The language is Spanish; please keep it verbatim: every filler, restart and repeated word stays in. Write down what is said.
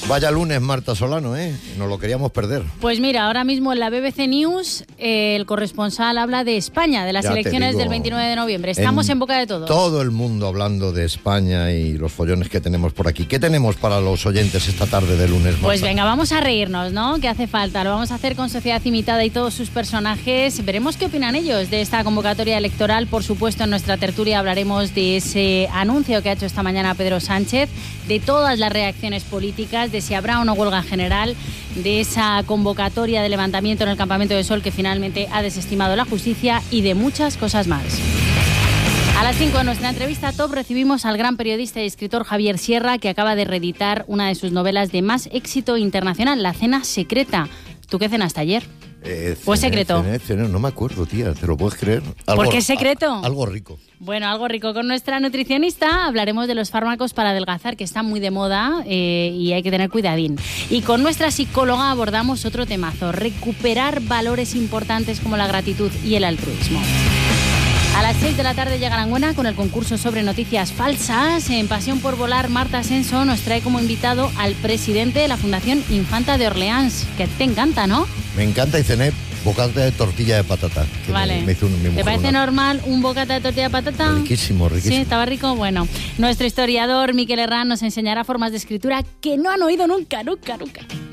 Vaya lunes, Marta Solano, ¿eh? Nos lo queríamos perder. Pues mira, ahora mismo en la B B C News eh, el corresponsal habla de España, de las Ya te elecciones digo, del veintinueve de noviembre. Estamos en, en boca de todos. Todo el mundo hablando de España y los follones que tenemos por aquí. ¿Qué tenemos para los oyentes esta tarde de lunes, Marta? Pues venga, vamos a reírnos, ¿no? ¿Qué hace falta? Lo vamos a hacer con Sociedad Imitada y todos sus personajes. Veremos qué opinan ellos de esta convocatoria electoral. Por supuesto, en nuestra tertulia hablaremos de ese anuncio que ha hecho esta mañana Pedro Sánchez, de todas las reacciones políticas, de si habrá o no huelga general, de esa convocatoria de levantamiento en el Campamento de Sol que finalmente ha desestimado la justicia y de muchas cosas más. A las cinco de nuestra entrevista top recibimos al gran periodista y escritor Javier Sierra, que acaba de reeditar una de sus novelas de más éxito internacional, La cena secreta. ¿Tú qué cenaste ayer? Eh, ¿O es secreto? Cené, cené, no me acuerdo, tía, ¿te lo puedes creer? Algo, ¿Por qué es secreto? A, algo rico. Bueno, algo rico. Con nuestra nutricionista hablaremos de los fármacos para adelgazar, que están muy de moda eh, y hay que tener cuidadín. Y con nuestra psicóloga abordamos otro temazo, recuperar valores importantes como la gratitud y el altruismo. A las seis de la tarde llega Aranguena con el concurso sobre noticias falsas. En Pasión por Volar, Marta Ascenso nos trae como invitado al presidente de la Fundación Infanta de Orleans, que te encanta, ¿no? Me encanta y cené bocata de tortilla de patata. Que vale. Me, me hizo un, mi ¿Te parece una... normal un bocata de tortilla de patata? Riquísimo, riquísimo. Sí, estaba rico. Bueno, nuestro historiador Miquel Herrán nos enseñará formas de escritura que no han oído nunca, nunca, nunca.